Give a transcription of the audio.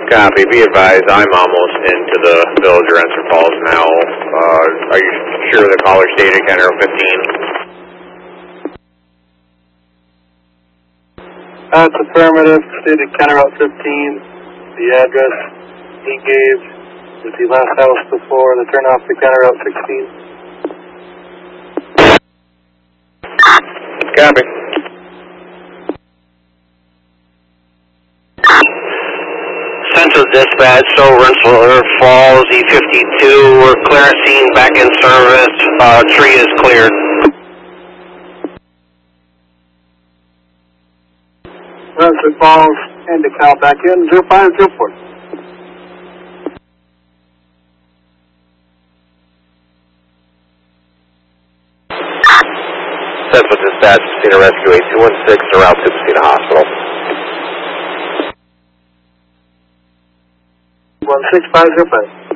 Copy. Be advised, I'm almost into the Village of Rensselaer Falls now. Are you sure the caller stated Kenner 15? That's affirmative. Stated Kenner Route 15. The address he gave is the last house before the turnoff to Kenner Route 16. Copy. Central Dispatch, so Rensselaer Falls, E52, we're clear scene, back in service, tree is cleared. Rensselaer Falls, and the count back in, 0504. Central Dispatch, Casino Rescue 8216, around to Casino Hospital. 16505.